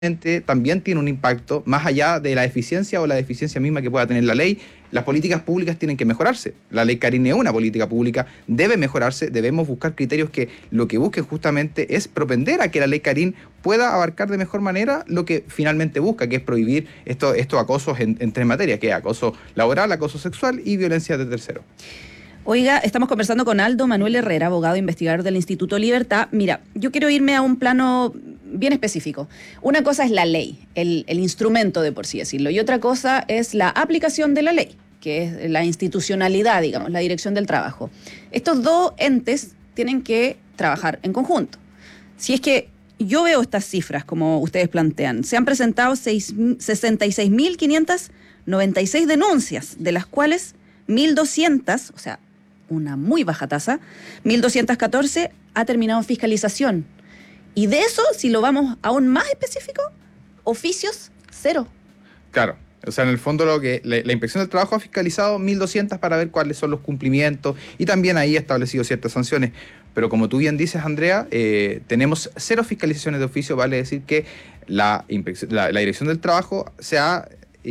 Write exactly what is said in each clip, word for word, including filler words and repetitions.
también tiene un impacto más allá de la eficiencia o la deficiencia misma que pueda tener la ley. Las políticas públicas tienen que mejorarse. La ley Carin es una política pública, debe mejorarse, debemos buscar criterios que lo que busquen justamente es propender a que la ley Carin pueda abarcar de mejor manera lo que finalmente busca, que es prohibir estos, estos acosos en, en tres materias, que es acoso laboral, acoso sexual y violencia de terceros. Oiga, estamos conversando con Aldo Manuel Herrera, abogado investigador del Instituto Libertad. Mira, yo quiero irme a un plano bien específico. Una cosa es la ley, el, el instrumento de por sí decirlo, y otra cosa es la aplicación de la ley, que es la institucionalidad, digamos, la dirección del trabajo. Estos dos entes tienen que trabajar en conjunto. Si es que yo veo estas cifras, como ustedes plantean, se han presentado sesenta y seis mil quinientas noventa y seis denuncias, de las cuales mil doscientas, o sea, una muy baja tasa, mil doscientos catorce ha terminado en fiscalización. Y de eso, si lo vamos aún más específico, oficios, cero. Claro, o sea, en el fondo lo que la, la Inspección del Trabajo ha fiscalizado mil doscientas para ver cuáles son los cumplimientos y también ahí ha establecido ciertas sanciones. Pero como tú bien dices, Andrea, eh, tenemos cero fiscalizaciones de oficio, vale decir que la, la, la Dirección del Trabajo se ha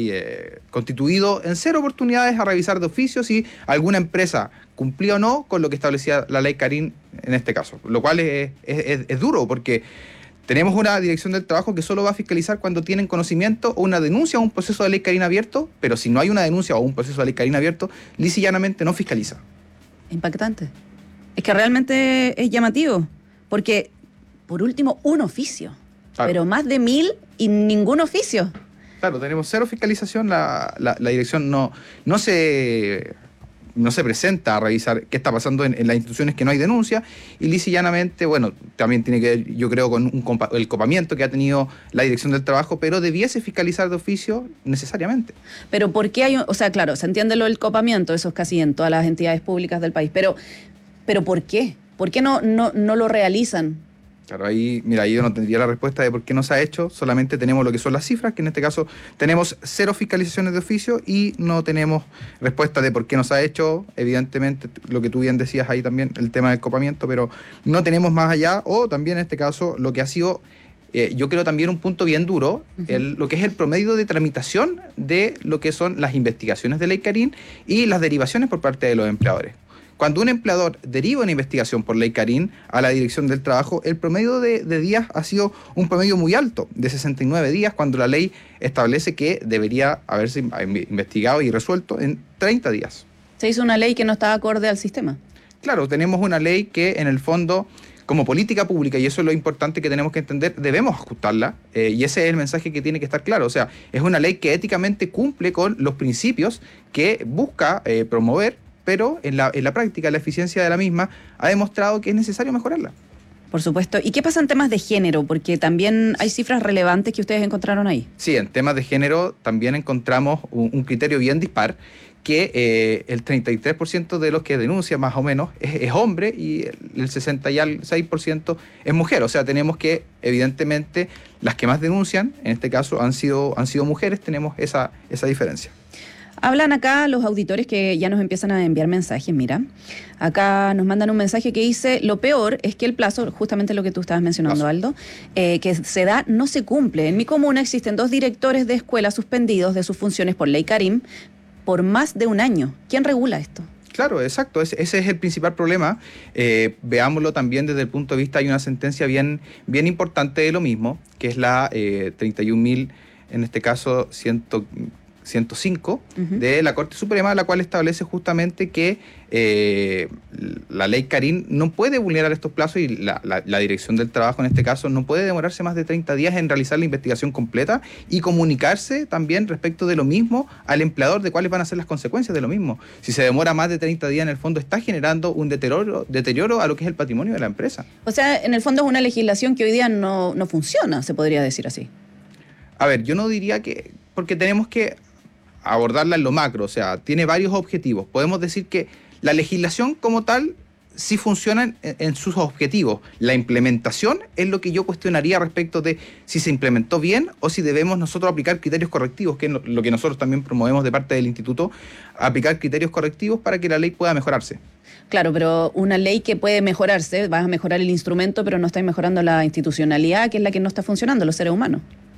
eh, constituido en cero oportunidades a revisar de oficio si alguna empresa cumplía o no con lo que establecía la ley Carin en este caso, lo cual es, es, es duro porque tenemos una dirección del trabajo que solo va a fiscalizar cuando tienen conocimiento o una denuncia o un proceso de ley Carin abierto, pero si no hay una denuncia o un proceso de ley Carin abierto, lisa y llanamente no fiscaliza. Impactante. Es que realmente es llamativo, porque por último un oficio, claro, pero más de mil y ningún oficio. Claro, tenemos cero fiscalización, la, la, la dirección no, no se... no se presenta a revisar qué está pasando en, en las instituciones que no hay denuncia y lisa y llanamente, bueno, también tiene que ver, yo creo, con un compa- el copamiento que ha tenido la Dirección del Trabajo, pero debiese fiscalizar de oficio necesariamente. Pero ¿por qué hay, un, o sea, claro, se entiende lo del copamiento, eso es casi en todas las entidades públicas del país, pero, pero ¿por qué? ¿Por qué no, no, no lo realizan? Claro, ahí, mira, yo no tendría la respuesta de por qué no se ha hecho, solamente tenemos lo que son las cifras, que en este caso tenemos cero fiscalizaciones de oficio y no tenemos respuesta de por qué no se ha hecho, evidentemente, lo que tú bien decías ahí también, el tema del copamiento, pero no tenemos más allá, o también en este caso lo que ha sido, eh, yo creo también un punto bien duro, uh-huh. el, lo que es el promedio de tramitación de lo que son las investigaciones de ley Carin y las derivaciones por parte de los empleadores. Cuando un empleador deriva una investigación por ley Carin a la Dirección del Trabajo, el promedio de, de días ha sido un promedio muy alto, de sesenta y nueve días, cuando la ley establece que debería haberse investigado y resuelto en treinta días. Se hizo una ley que no estaba acorde al sistema. Claro, tenemos una ley que en el fondo, como política pública, y eso es lo importante que tenemos que entender, debemos ajustarla, eh, y ese es el mensaje que tiene que estar claro. O sea, es una ley que éticamente cumple con los principios que busca eh, promover, pero en la, en la práctica la eficiencia de la misma ha demostrado que es necesario mejorarla. Por supuesto. ¿Y qué pasa en temas de género? Porque también hay cifras relevantes que ustedes encontraron ahí. Sí, en temas de género también encontramos un, un criterio bien dispar, que eh, el treinta y tres por ciento de los que denuncian más o menos es, es hombre y el sesenta y seis por ciento es mujer. O sea, tenemos que, evidentemente, las que más denuncian, en este caso han sido, han sido mujeres, tenemos esa, esa diferencia. Hablan acá los auditores que ya nos empiezan a enviar mensajes, mira. Acá nos mandan un mensaje que dice, lo peor es que el plazo, justamente lo que tú estabas mencionando, plazo. Aldo, eh, que se da, no se cumple. En mi comuna existen dos directores de escuela suspendidos de sus funciones por ley Carin por más de un año. ¿Quién regula esto? Claro, exacto, ese, ese es el principal problema. Eh, veámoslo también desde el punto de vista, hay una sentencia bien, bien importante de lo mismo, que es la eh, treinta y un mil, en este caso, ciento... ciento cinco uh-huh. de la Corte Suprema, la cual establece justamente que eh, la ley Carin no puede vulnerar estos plazos y la, la, la Dirección del Trabajo en este caso no puede demorarse más de treinta días en realizar la investigación completa y comunicarse también respecto de lo mismo al empleador de cuáles van a ser las consecuencias de lo mismo. Si se demora más de treinta días, en el fondo está generando un deterioro, deterioro a lo que es el patrimonio de la empresa. O sea, en el fondo es una legislación que hoy día no, no funciona, se podría decir así. A ver, yo no diría que, porque tenemos que abordarla en lo macro, o sea, tiene varios objetivos. Podemos decir que la legislación como tal sí funciona en, en sus objetivos. La implementación es lo que yo cuestionaría respecto de si se implementó bien o si debemos nosotros aplicar criterios correctivos, que es lo, lo que nosotros también promovemos de parte del instituto, aplicar criterios correctivos para que la ley pueda mejorarse. Claro, pero una ley que puede mejorarse, vas a mejorar el instrumento, pero no estás mejorando la institucionalidad, que es la que no está funcionando, los seres humanos.